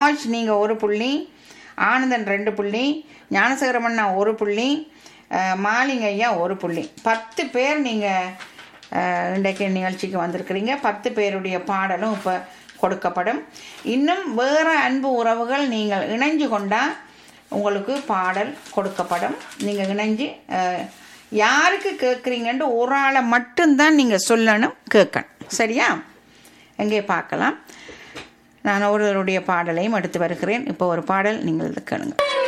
ராஜ் நீங்கள் 1 புள்ளி, ஆனந்தன் 2 புள்ளி, ஞானசேகரமண்ணா 1 புள்ளி, மாலிங்க ஐயா 1 புள்ளி. 10 பேர் நீங்கள் இன்றைக்கு நிகழ்ச்சிக்கு வந்திருக்கிறீங்க. 10 பேருடைய பாடலும் இப்போ கொடுக்கப்படும். இன்னும் வேறு அன்பு உறவுகள் நீங்கள் இணைஞ்சு கொண்டால் உங்களுக்கு பாடல் கொடுக்கப்படும். நீங்கள் இணைஞ்சு யாருக்கு கேட்குறீங்கன்ட்டு ஒரு ஆளை மட்டும்தான் நீங்கள் சொல்லணும், கேட்கணும். சரியா? எங்கே பார்க்கலாம். நான் ஒருவருடைய பாடலையும் எடுத்து வருகிறேன். இப்போ ஒரு பாடல் நீங்கள் கேளுங்க.